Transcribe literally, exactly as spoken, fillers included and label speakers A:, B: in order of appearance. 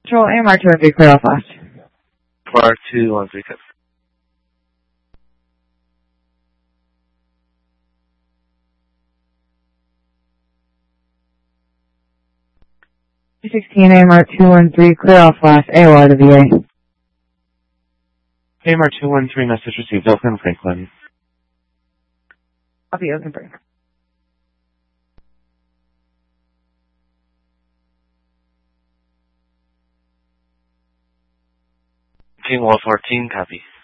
A: Control A M R two one three, clear all flash.
B: R two one three, cut.
A: sixteen A M R two one three, clear all flash, A O R to V A.
B: A M R two one three, message received, Oakland Franklin.
A: Copy, Oakland Franklin.
B: Team Wall fourteen, copy.